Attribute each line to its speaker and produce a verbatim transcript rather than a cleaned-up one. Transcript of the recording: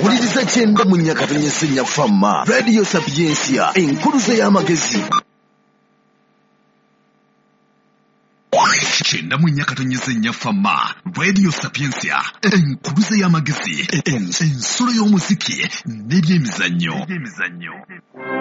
Speaker 1: wuliriza kyenda mu nnya katonnya senya famma radio sapiensia enkuluze y'amagezi kyenda mu nnya katonnya senya famma radio sapiensia enkuluze y'amagezi ensolo y'omuziki n'ebyemizannyo